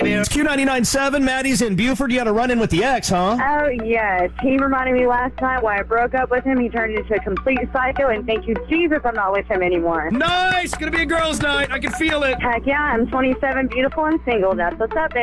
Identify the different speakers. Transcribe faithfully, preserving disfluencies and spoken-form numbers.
Speaker 1: baby.
Speaker 2: It's Q ninety-nine point seven. Maddie's in Buford. You had a run-in with the ex, huh?
Speaker 3: Oh, yes. He reminded me last night why I broke up with him. He turned into a complete psycho, and thank you, Jesus, I'm not with him anymore.
Speaker 2: Nice! Gonna be a girls' night. I can feel it.
Speaker 3: Heck yeah, I'm twenty-seven, beautiful, and single. That's what's up, baby.